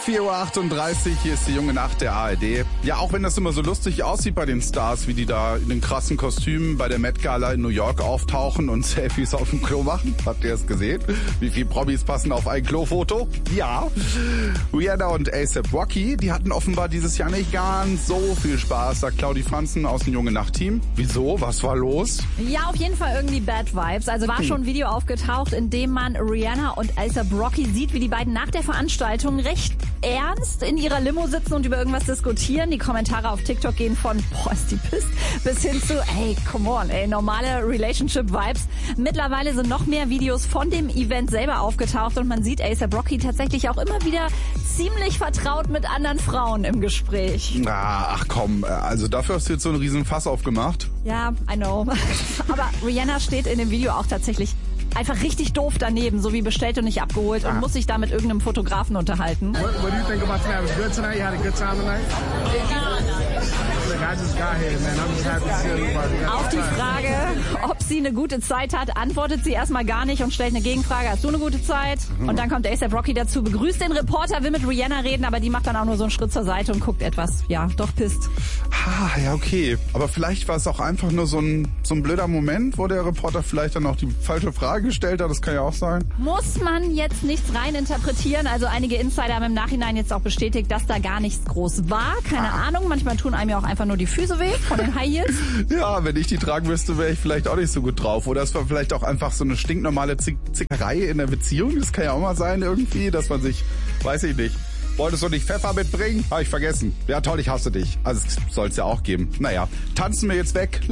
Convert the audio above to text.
4:38 Uhr, hier ist die junge Nacht der ARD. Ja, auch wenn das immer so lustig aussieht bei den Stars, wie die da in den krassen Kostümen bei der Met Gala in New York auftauchen und Selfies auf dem Klo machen. Habt ihr es gesehen? Wie viele Promis passen auf ein Klofoto? Ja. Rihanna und A$AP Rocky, die hatten offenbar dieses Jahr nicht ganz so viel Spaß, sagt Claudi Franzen aus dem junge Nacht-Team. Wieso? Was war los? Ja, auf jeden Fall irgendwie Bad Vibes. Also war schon ein Video aufgetaucht, in dem man Rihanna und A$AP Rocky sieht, wie die beiden nach der Veranstaltung recht ernst in ihrer Limo sitzen und über irgendwas diskutieren. Die Kommentare auf TikTok gehen von, boah, ist die pisst, bis hin zu, ey, come on, ey, normale Relationship-Vibes. Mittlerweile sind noch mehr Videos von dem Event selber aufgetaucht und man sieht A$AP Rocky tatsächlich auch immer wieder ziemlich vertraut mit anderen Frauen im Gespräch. Ach komm, also dafür hast du jetzt so einen riesen Fass aufgemacht. Ja, I know. Aber Rihanna steht in dem Video auch tatsächlich einfach richtig doof daneben, so wie bestellt und nicht abgeholt und muss sich da mit irgendeinem Fotografen unterhalten. What do you think about tonight? Was good tonight? You had a good time tonight? Look, I just got here, man. I'm just happy to see everybody. Auf die Frage, ob sie eine gute Zeit hat, antwortet sie erstmal gar nicht und stellt eine Gegenfrage. Hast du eine gute Zeit? Und dann kommt A$AP Rocky dazu, begrüßt den Reporter, will mit Rihanna reden, aber die macht dann auch nur so einen Schritt zur Seite und guckt etwas, ja, doch pisst. Ja, okay. Aber vielleicht war es auch einfach nur so ein blöder Moment, wo der Reporter vielleicht dann auch die falsche Frage gestellt hat. Das kann ja auch sein. Muss man jetzt nichts rein interpretieren. Also einige Insider haben im Nachhinein jetzt auch bestätigt, dass da gar nichts groß war. Keine Ahnung. Manchmal tun einem ja auch einfach nur die Füße weh von den High Heels. Ja, wenn ich die tragen müsste, wäre ich vielleicht auch nicht so gut drauf. Oder es war vielleicht auch einfach so eine stinknormale Zickerei in der Beziehung. Das kann ja auch mal sein irgendwie, dass man sich, weiß ich nicht, wolltest du nicht Pfeffer mitbringen? Habe ich vergessen. Ja toll, ich hasse dich. Also es soll es ja auch geben. Naja, tanzen wir jetzt weg.